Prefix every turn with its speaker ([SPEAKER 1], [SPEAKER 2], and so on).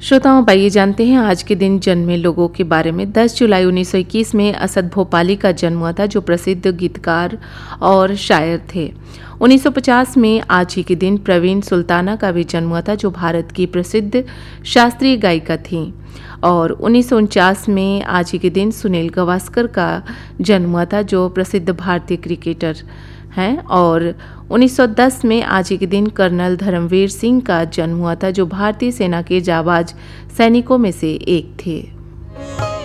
[SPEAKER 1] श्रोताओं, आइए जानते हैं आज के दिन जन्मे लोगों के बारे में। 10 जुलाई 1921 में असद भोपाली का जन्म हुआ था, जो प्रसिद्ध गीतकार और शायर थे। 1950 में आज ही के दिन प्रवीण सुल्ताना का भी जन्म हुआ था, जो भारत की प्रसिद्ध शास्त्रीय गायिका थीं। और 1949 में आज ही के दिन सुनील गावस्कर का जन्म हुआ था, जो प्रसिद्ध भारतीय क्रिकेटर हैं। और 1910 में आज ही के दिन कर्नल धर्मवीर सिंह का जन्म हुआ था, जो भारतीय सेना के जाबाज सैनिकों में से एक थे।